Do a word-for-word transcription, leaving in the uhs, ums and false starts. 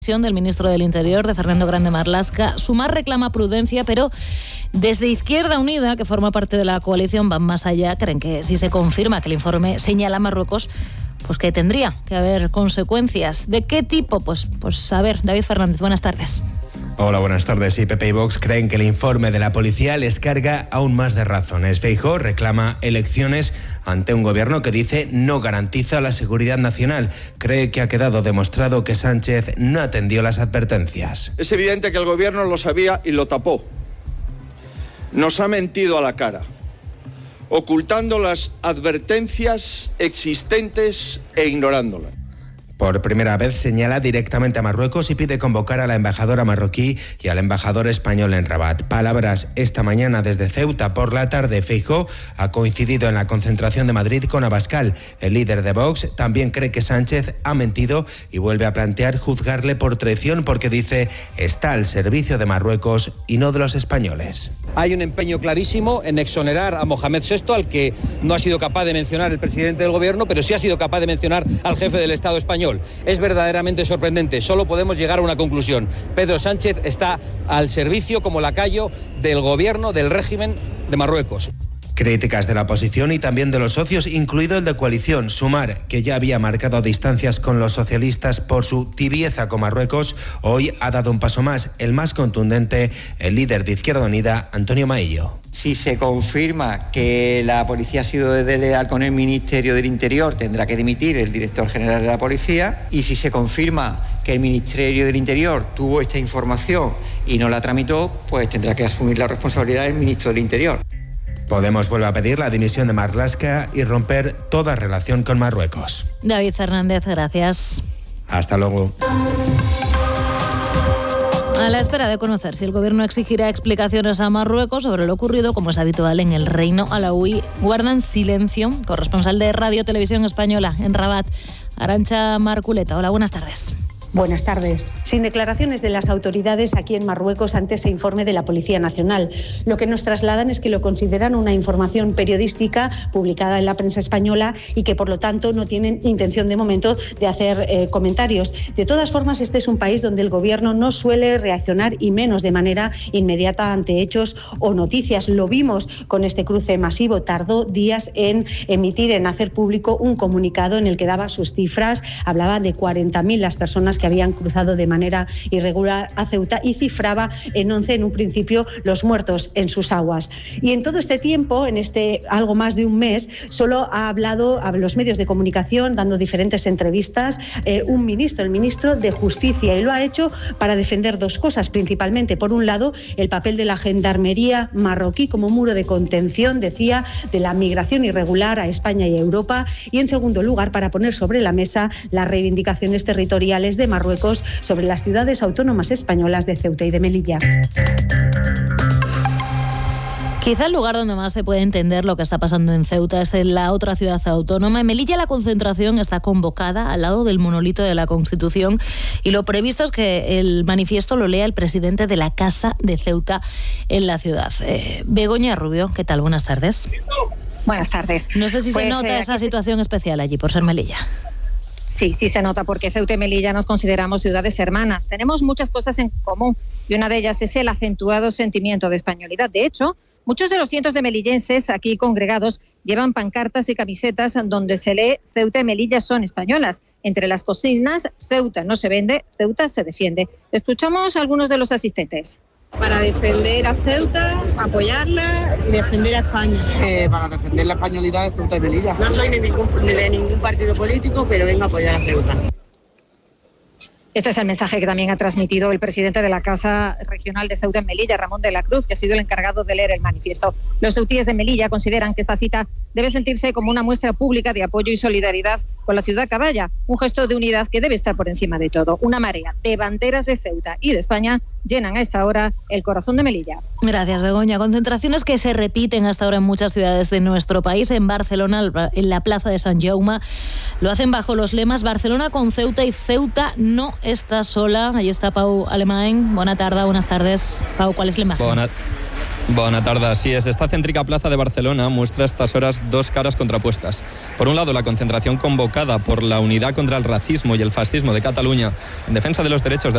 del ministro del Interior, de Fernando Grande Marlaska. Sumar reclama prudencia, pero desde Izquierda Unida, que forma parte de la coalición, van más allá. Creen que si se confirma que el informe señala a Marruecos, pues que tendría que haber consecuencias. ¿De qué tipo? Pues, pues a ver, David Fernández, buenas tardes. Hola, buenas tardes. Sí, P P y Vox creen que el informe de la policía les carga aún más de razones. Feijóo reclama elecciones ante un gobierno que dice no garantiza la seguridad nacional. Cree que ha quedado demostrado que Sánchez no atendió las advertencias. Es evidente que el gobierno lo sabía y lo tapó. Nos ha mentido a la cara, ocultando las advertencias existentes e ignorándolas. Por primera vez señala directamente a Marruecos y pide convocar a la embajadora marroquí y al embajador español en Rabat. Palabras esta mañana desde Ceuta. Por la tarde, Feijóo ha coincidido en la concentración de Madrid con Abascal. El líder de Vox también cree que Sánchez ha mentido y vuelve a plantear juzgarle por traición porque dice está al servicio de Marruecos y no de los españoles. Hay un empeño clarísimo en exonerar a Mohamed sexto, al que no ha sido capaz de mencionar el presidente del gobierno, pero sí ha sido capaz de mencionar al jefe del Estado español. Es verdaderamente sorprendente. Solo podemos llegar a una conclusión. Pedro Sánchez está al servicio como lacayo del gobierno, del régimen de Marruecos. Críticas de la oposición y también de los socios, incluido el de coalición. Sumar, que ya había marcado distancias con los socialistas por su tibieza con Marruecos, hoy ha dado un paso más, el más contundente, el líder de Izquierda Unida, Antonio Maillo. Si se confirma que la policía ha sido desleal con el Ministerio del Interior, tendrá que dimitir el director general de la policía. Y si se confirma que el Ministerio del Interior tuvo esta información y no la tramitó, pues tendrá que asumir la responsabilidad del ministro del Interior. Podemos vuelve a pedir la dimisión de Marlaska y romper toda relación con Marruecos. David Fernández, gracias. Hasta luego. A la espera de conocer si el gobierno exigirá explicaciones a Marruecos sobre lo ocurrido, como es habitual en el reino alauí, guardan silencio. Corresponsal de Radio Televisión Española en Rabat, Arantxa Marculeta. Hola, buenas tardes. Buenas tardes. Sin declaraciones de las autoridades aquí en Marruecos ante ese informe de la Policía Nacional. Lo que nos trasladan es que lo consideran una información periodística publicada en la prensa española y que por lo tanto no tienen intención de momento de hacer eh, comentarios. De todas formas, este es un país donde el gobierno no suele reaccionar y menos de manera inmediata ante hechos o noticias. Lo vimos con este cruce masivo. Tardó días en emitir, en hacer público un comunicado en el que daba sus cifras. Hablaba de cuarenta mil las personas que habían cruzado de manera irregular a Ceuta y cifraba en once en un principio los muertos en sus aguas. Y en todo este tiempo, en este algo más de un mes, solo ha hablado a los medios de comunicación, dando diferentes entrevistas, eh, un ministro, el ministro de Justicia, y lo ha hecho para defender dos cosas principalmente. Por un lado, el papel de la gendarmería marroquí como muro de contención, decía, de la migración irregular a España y a Europa, y en segundo lugar, para poner sobre la mesa las reivindicaciones territoriales de Marruecos sobre las ciudades autónomas españolas de Ceuta y de Melilla. Quizá el lugar donde más se puede entender lo que está pasando en Ceuta es en la otra ciudad autónoma. En Melilla la concentración está convocada al lado del monolito de la Constitución y lo previsto es que el manifiesto lo lea el presidente de la Casa de Ceuta en la ciudad. Eh, Begoña Rubio, ¿qué tal? Buenas tardes. Buenas tardes. No sé si pues, se nota eh, esa situación se... especial allí por ser Melilla. Sí, sí se nota porque Ceuta y Melilla nos consideramos ciudades hermanas. Tenemos muchas cosas en común y una de ellas es el acentuado sentimiento de españolidad. De hecho, muchos de los cientos de melillenses aquí congregados llevan pancartas y camisetas donde se lee Ceuta y Melilla son españolas. Entre las consignas, Ceuta no se vende, Ceuta se defiende. Escuchamos a algunos de los asistentes. Para defender a Ceuta, apoyarla y defender a España. Eh, para defender la españolidad de Ceuta y Melilla. No soy de ningún, de ningún partido político, pero vengo a apoyar a Ceuta. Este es el mensaje que también ha transmitido el presidente de la Casa Regional de Ceuta en Melilla, Ramón de la Cruz, que ha sido el encargado de leer el manifiesto. Los ceutíes de Melilla consideran que esta cita debe sentirse como una muestra pública de apoyo y solidaridad con la ciudad caballa, un gesto de unidad que debe estar por encima de todo. Una marea de banderas de Ceuta y de España llenan a esta hora el corazón de Melilla. Gracias, Begoña. Concentraciones que se repiten hasta ahora en muchas ciudades de nuestro país. En Barcelona, en la plaza de Sant Jaume, lo hacen bajo los lemas Barcelona con Ceuta y Ceuta no está sola. Allí está Pau Alemany. Buena tarde, buenas tardes. Pau, ¿cuál es la imagen? Bona, bona tarde, así es. Esta céntrica plaza de Barcelona muestra a estas horas dos caras contrapuestas. Por un lado, la concentración convocada por la Unidad contra el Racismo y el Fascismo de Cataluña en defensa de los derechos de